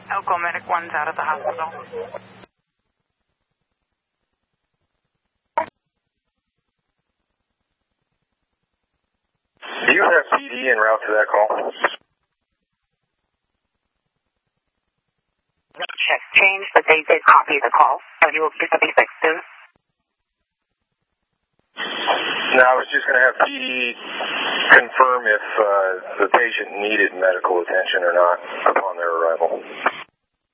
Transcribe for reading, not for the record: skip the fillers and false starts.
Elko Medic 1's out of the hospital. Do you have PD en route to that call? Check changed, but they did copy the call, so you will get the basics soon. No, I was just going to have PD confirm if the patient needed medical attention or not upon their arrival.